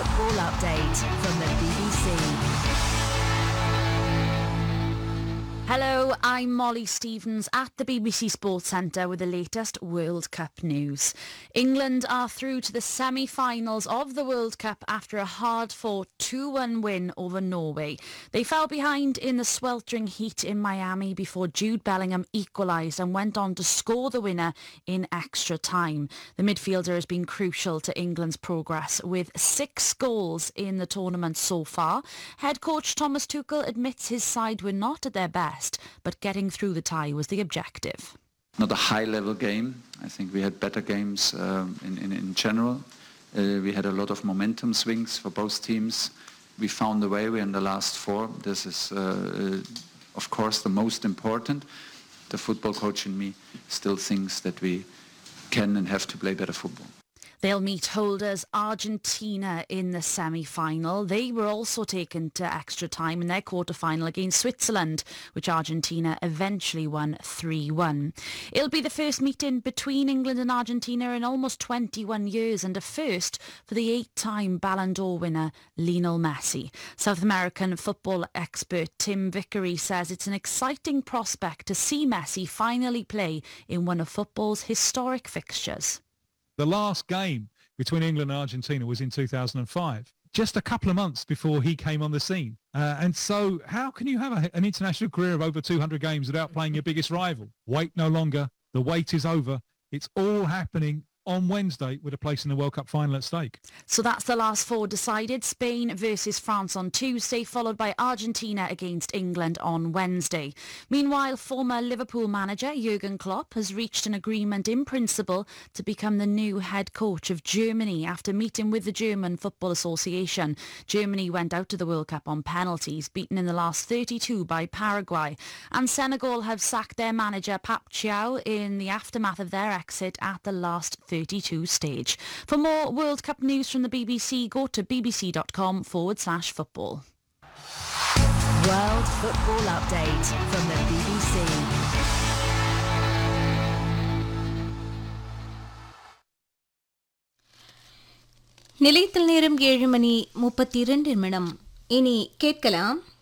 football update from the BBC. Hello, I'm Molly Stevens at the BBC Sports Centre with the latest World Cup news. England are through to the semi-finals of the World Cup after a hard-fought 2-1 win over Norway. They fell behind in the sweltering heat in Miami before Jude Bellingham equalised and went on to score the winner in extra time. The midfielder has been crucial to England's progress with 6 goals in the tournament so far. Head coach Thomas Tuchel admits his side were not at their best, but getting through the tie was the objective. Not a high-level game. I think we had better games in general. We had a lot of momentum swings for both teams. We found a way. We're in the last 4. This is, of course, the most important. The football coach in me still thinks that we can and have to play better football. They'll meet holders Argentina in the semi-final. They were also taken to extra time in their quarter-final against Switzerland, which Argentina eventually won 3-1. It'll be the first meeting between England and Argentina in almost 21 years and a first for the 8-time Ballon d'Or winner Lionel Messi. South American football expert Tim Vickery says it's an exciting prospect to see Messi finally play in one of football's historic fixtures. The last game between England and Argentina was in 2005, just a couple of months before he came on the scene. And so how can you have an international career of over 200 games without playing your biggest rival? Wait no longer. The wait is over. It's all happening on Wednesday with a place in the World Cup final at stake. So that's the last 4 decided. Spain versus France on Tuesday, followed by Argentina against England on Wednesday. Meanwhile, former Liverpool manager Jurgen Klopp has reached an agreement in principle to become the new head coach of Germany after meeting with the German Football Association. Germany went out to the World Cup on penalties, beaten in the last 32 by Paraguay. And Senegal have sacked their manager Pap Thiaw in the aftermath of their exit at the last 32 stage. For more World Cup news from the BBC, go to bbc.com/football. World Football Update from the BBC. நிலையத்தில் நேரம் 7:32. இனி கேட்கலாம்